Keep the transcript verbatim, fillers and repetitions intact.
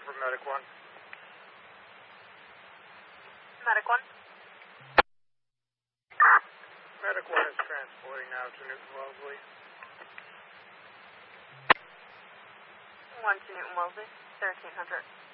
for Medic one. Medic one. Medic one is transporting now to Newton Wellesley. one to Newton Wellesley, thirteen hundred.